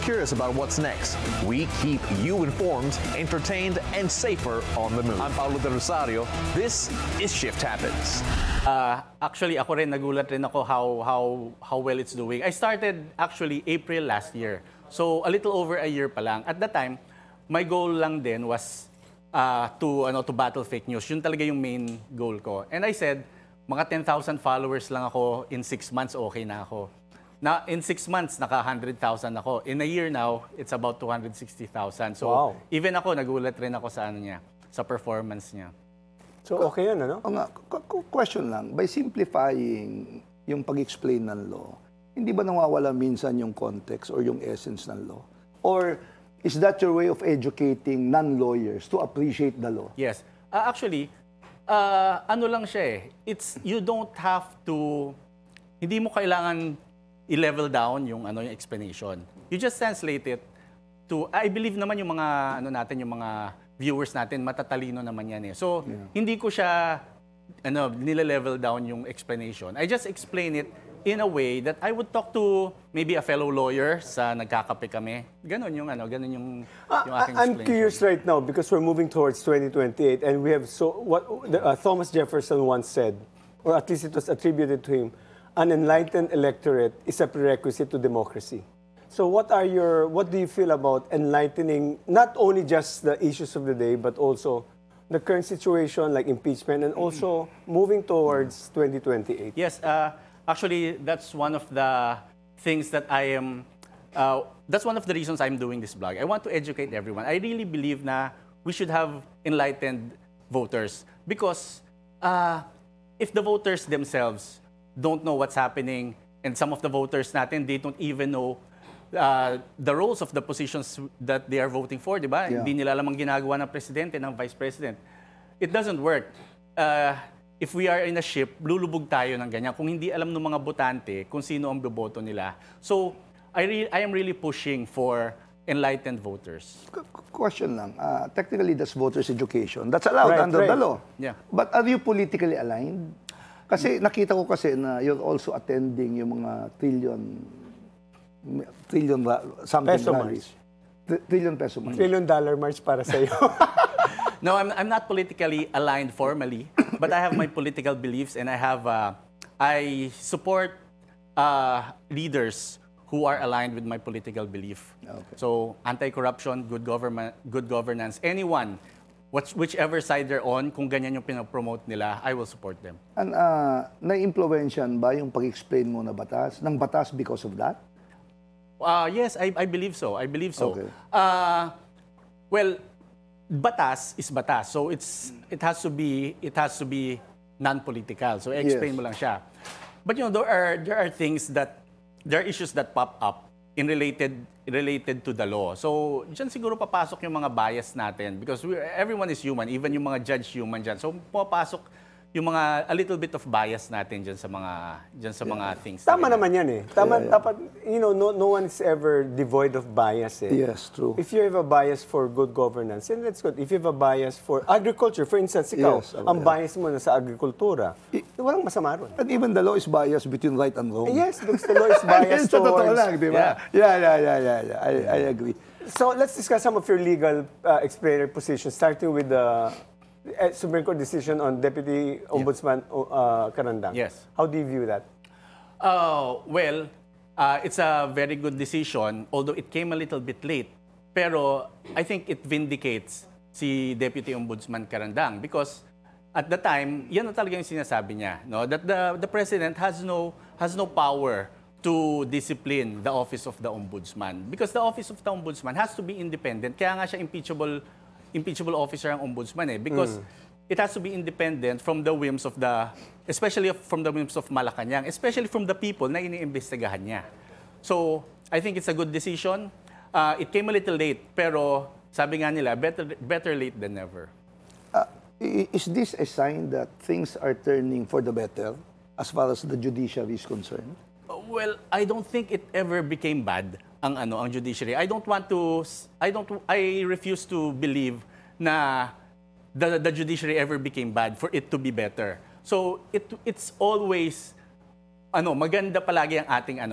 curious about what's next. We keep you informed, entertained, and safer on the move. I'm Paulo De Rosario. This is Shift Happens. Actually, ako rin, nagulat rin ako how well it's doing. I started actually April last year. So, a little over a year pa lang. At that time, my goal lang din was to battle fake news. Yun talaga yung main goal ko. And I said, mga 10,000 followers lang ako, in 6 months, okay na ako. In 6 months, naka 100,000 ako. In a year now, it's about 260,000. So, Wow. even ako, nagulat rin ako sa sa performance niya. So, okay yan, ano? O nga, question lang, by simplifying yung pag-explain ng law, hindi ba nawawala minsan yung context or yung essence ng law? Or is that your way of educating non-lawyers to appreciate the law? Yes. Actually, ano lang siya eh. You don't have to, hindi mo kailangan i-level down yung explanation. You just translate it to, I believe naman yung mga yung mga viewers natin matatalino naman yan eh. So, hindi ko siya nile-level down yung explanation. I just explain it in a way that I would talk to maybe a fellow lawyer sa nagkakape kami. Ganon yung aking explanation. I'm curious right now because we're moving towards 2028 and we have Thomas Jefferson once said, or at least it was attributed to him, an enlightened electorate is a prerequisite to democracy. So what do you feel about enlightening not only just the issues of the day, but also the current situation like impeachment and also moving towards 2028? Yes, actually, that's one of the things that that's one of the reasons I'm doing this blog. I want to educate everyone. I really believe na we should have enlightened voters because if the voters themselves don't know what's happening, and some of the voters natin, they don't even know the roles of the positions that they are voting for, di ba? Yeah. Hindi nila alam ang ginagawa ng presidente, ng vice president. It doesn't work. If we are in a ship, lulubog tayo ng ganyan kung hindi alam ng mga botante kung sino ang boboto nila. So, I am really pushing for enlightened voters. Question lang, technically that's voters' education. That's allowed under the law. Yeah. But are you politically aligned? Kasi nakita ko kasi na you're also attending yung mga trillion something Peso rallies. Trillion peso march. $1 trillion march para sa iyo. No, I'm not politically aligned formally, but I have my political beliefs and I support leaders who are aligned with my political belief. Okay. So, anti-corruption, good governance, anyone, whichever side they're on, kung ganyan yung pinapromote nila, I will support them. And na-influensyan ba yung pag-explain mo ng batas because of that? Yes, I believe so. I believe so. Okay. Well, batas is batas. So it has to be non-political. So explain Yes. mo lang siya. But there are issues that pop up related to the law. So diyan siguro papasok yung mga bias natin because everyone is human, even yung mga judge human diyan. So papasok yung mga a little bit of bias natin diyan sa mga things. Tama naman yan eh. Dapat, no one is ever devoid of bias eh. Yes, true. If you have a bias for good governance, then that's good. If you have a bias for agriculture, for instance, ikaw, Yes, ang bias mo na sa agrikultura, walang masama ron. And even the law is biased between right and wrong. Yes, because the law is biased Sa totoo towards... lang, di ba? Yeah. I agree. So let's discuss some of your legal explainer positions, starting with the Supreme Court decision on Deputy Ombudsman Carandang. Yes. How do you view that? Well, it's a very good decision, although it came a little bit late. Pero I think it vindicates si Deputy Ombudsman Carandang because at the time, yan na talaga yung sinasabi niya, no? That the President has no power to discipline the office of the Ombudsman because the office of the Ombudsman has to be independent. Kaya nga siya impeachable officer ang ombudsman eh because it has to be independent from the whims of especially from the whims of Malacanang, especially from the people na iniimbestigahan niya. So, I think it's a good decision. It came a little late, pero sabi nga nila, better late than never. Is this a sign that things are turning for the better as far as the judiciary is concerned? Well, I don't think it ever became bad ang judiciary. I refuse to believe na the judiciary ever became bad for it to be better. So it's always maganda palagi ang ating